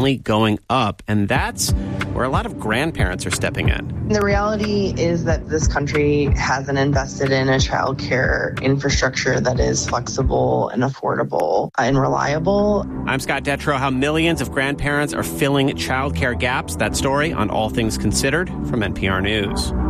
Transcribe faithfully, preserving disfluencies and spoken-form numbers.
going up, and that's where a lot of grandparents are stepping in. The reality is that this country hasn't invested in a child care infrastructure that is flexible and affordable and reliable. I'm Scott Detrow. How millions of grandparents are filling child care gaps. That story on All Things Considered from N P R News.